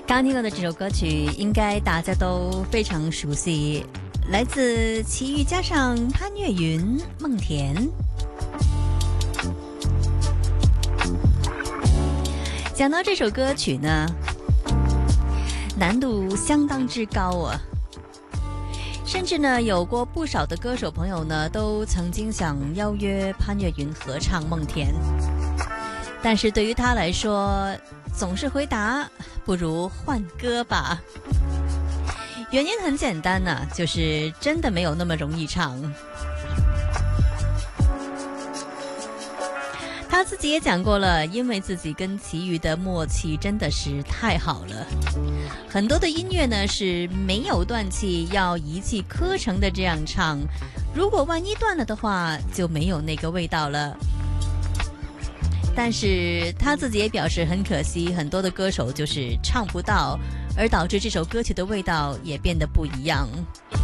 刚听到的这首歌曲应该大家都非常熟悉，来自齐豫加上潘越云、孟田。讲到这首歌曲呢，难度相当之高啊，甚至呢有过不少的歌手朋友呢都曾经想邀约潘越云合唱孟田，但是对于他来说总是回答不如换歌吧。原因很简单呢，就是真的没有那么容易唱。他自己也讲过了，因为自己跟齐豫的默契真的是太好了，很多的音乐呢是没有断气，要一气呵成的这样唱，如果万一断了的话就没有那个味道了。但是他自己也表示很可惜，很多的歌手就是唱不到，而导致这首歌曲的味道也变得不一样。